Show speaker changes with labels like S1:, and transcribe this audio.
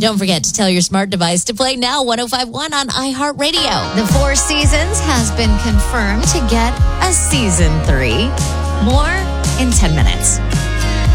S1: Don't forget to tell your smart device to play Now 105.1 on iHeartRadio.
S2: The Four Seasons has been confirmed to get a season 3. More in 10 minutes.